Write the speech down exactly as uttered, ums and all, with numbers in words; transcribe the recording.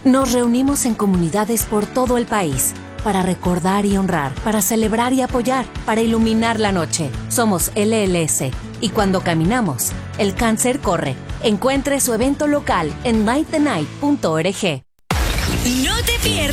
Nos reunimos en comunidades por todo el país para recordar y honrar, para celebrar y apoyar, para iluminar la noche. Somos L L S y cuando caminamos, el cáncer corre. Encuentre su evento local en light the night punto org. No te pierdas